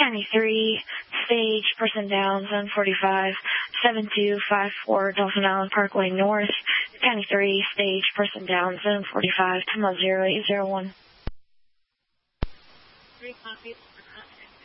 County 3, stage, person down, zone 45, 7254 Dolphin Island Parkway North. County 3, stage, person down, zone 45, 00801. 3 copies.